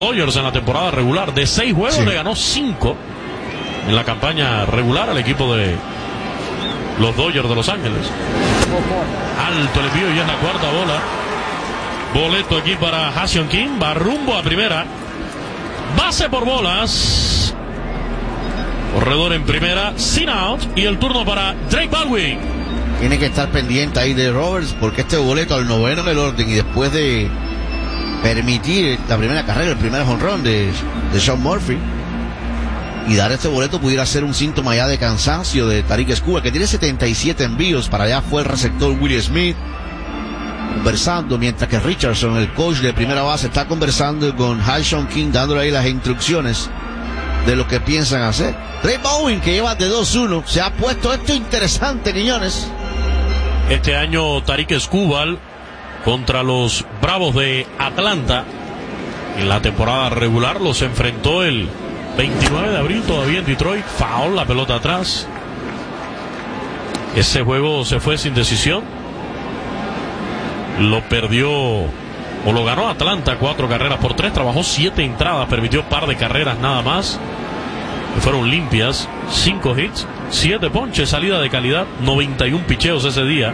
Dodgers en la temporada regular. De 6 juegos le ganó 5 en la campaña regular al equipo de los Dodgers de Los Ángeles. Alto el envío y en la cuarta bola. Boleto aquí para Ha-Seong Kim. Va rumbo a primera. Base por bolas. Corredor en primera, sin out. Y el turno para Drake Baldwin. Tiene que estar pendiente ahí de Roberts, porque este boleto al noveno del orden y después de permitir la primera carrera, el primer jonrón de Sean Murphy, y dar este boleto pudiera ser un síntoma ya de cansancio de Tarik Skubal, que tiene 77 envíos. Para allá fue el receptor Willie Smith conversando, mientras que Richardson, el coach de primera base, está conversando con Ha-Seong Kim, dándole ahí las instrucciones de lo que piensan hacer. Drake Baldwin, que lleva de 2-1, se ha puesto esto interesante, Quiñones. Este año Tarik Skubal contra los Bravos de Atlanta en la temporada regular los enfrentó el 29 de abril todavía en Detroit. Foul, la pelota atrás. Ese juego se fue sin decisión. Lo perdió o lo ganó Atlanta 4-3. Trabajó 7 entradas, permitió par de carreras nada más, que fueron limpias. 5 hits, 7 ponches, salida de calidad, 91 picheos ese día.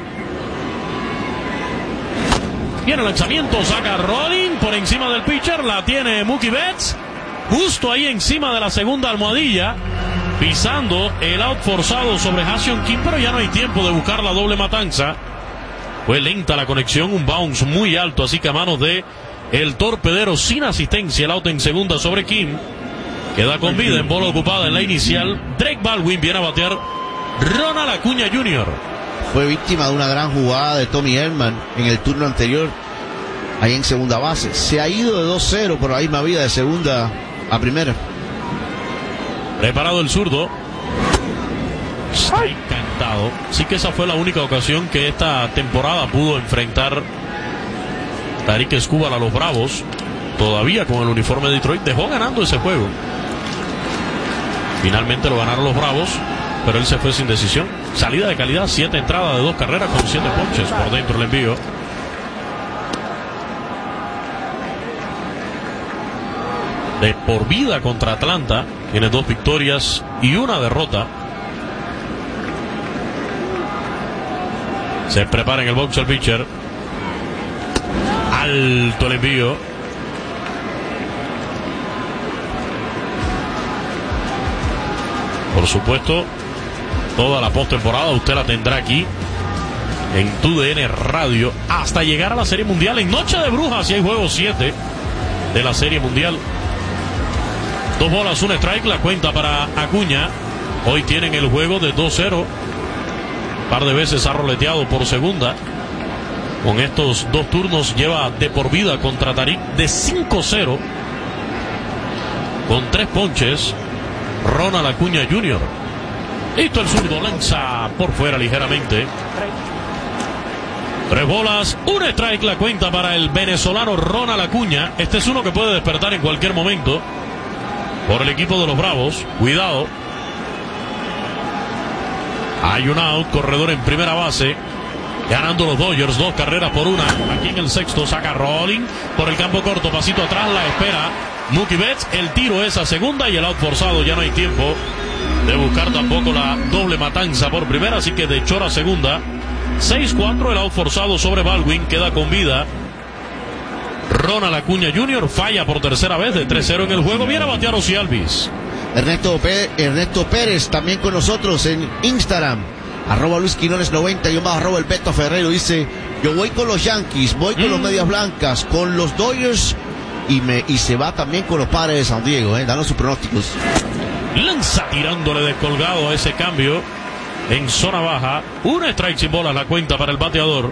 Viene el lanzamiento, saca Rolling por encima del pitcher, la tiene Mookie Betts, justo ahí encima de la segunda almohadilla, pisando el out forzado sobre Ha-Seong Kim, pero ya no hay tiempo de buscar la doble matanza. Fue lenta la conexión, un bounce muy alto, así que a manos de el torpedero sin asistencia. El out en segunda sobre Kim. Queda con vida en bola ocupada en la inicial. Drake Baldwin viene a batear Ronald Acuña Jr. Fue víctima de una gran jugada de Tommy Edman en el turno anterior, ahí en segunda base. Se ha ido de 2-0 por la misma vida de segunda a primera. Preparado el zurdo. Está encantado. Sí que esa fue la única ocasión que esta temporada pudo enfrentar Tarik Skubal a los Bravos. Todavía con el uniforme de Detroit. Dejó ganando ese juego. Finalmente lo ganaron los Bravos, pero él se fue sin decisión. Salida de calidad, 7 entradas de 2 carreras con 7 ponches. Por dentro el envío. De por vida contra Atlanta. Tiene 2 victorias y 1 derrota. Se prepara en el box el pitcher. Alto el envío. Por supuesto, toda la postemporada usted la tendrá aquí en TUDN Radio hasta llegar a la Serie Mundial en Noche de Brujas, y hay juego 7 de la Serie Mundial. 2 bolas, 1 strike, la cuenta para Acuña. Hoy tienen el juego de 2-0. Par de veces ha roleteado por segunda. Con estos 2 turnos lleva de por vida contra Tarik de 5-0 con 3 ponches. Ronald Acuña Jr. Listo el zurdo, lanza por fuera ligeramente. 3 bolas, 1 strike, la cuenta para el venezolano Ronald Acuña. Este es uno que puede despertar en cualquier momento por el equipo de los Bravos. Cuidado. Hay un out, corredor en primera base. Ganando los Dodgers 2 carreras por 1. Aquí en el sexto saca Rolling por el campo corto, pasito atrás, la espera Mookie Betts. El tiro es a segunda y el out forzado. Ya no hay tiempo de buscar tampoco la doble matanza por primera, así que de chora a segunda. 6-4 el out forzado sobre Baldwin. Queda con vida Ronald Acuña Jr. Falla por tercera vez, de 3-0 en el juego. Viene a batear Ozzie Albies. Ernesto Pérez también con nosotros en Instagram, @LuisQuinones90 y @ el Beto Ferrero. Dice: yo voy con los Yankees, voy con los Medias Blancas, con los Dodgers y se va también con los Padres de San Diego. Danos sus pronósticos. Lanza tirándole descolgado a ese cambio en zona baja. 1 strike sin bolas, la cuenta para el bateador.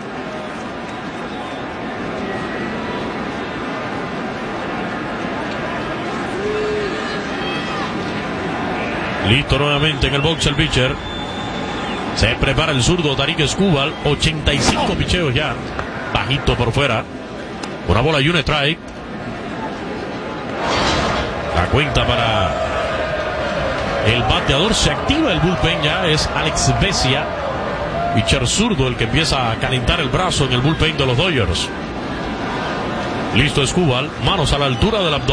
Listo nuevamente en el box el pitcher. Se prepara el zurdo Tarik Skubal. 85 picheos ya. Bajito por fuera. 1 bola y 1 strike. La cuenta para el bateador. Se activa el bullpen ya. Es Alex Vesia, pitcher zurdo, el que empieza a calentar el brazo en el bullpen de los Dodgers. Listo Skubal. Manos a la altura del abdomen.